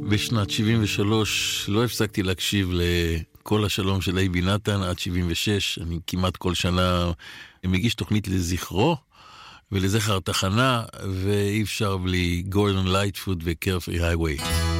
בשנת 73 לא הפסקתי להקשיב לכל השלום של אייבי נתן עד 76. אני כמעט כל שנה מגיש תוכנית לזכרו ולזכר תחנה, ואי אפשר בלי גורדון לייטפוט וקרפרי הייווי.